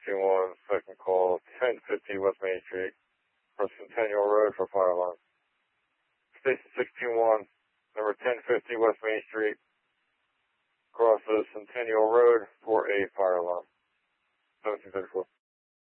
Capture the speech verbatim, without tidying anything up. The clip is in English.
sixty-one, second call, ten fifty West Main Street, for Centennial Road for fire alarm. Station sixty-one, number ten fifty West Main Street, across the Centennial Road for a fire alarm. seventeen thirty-four.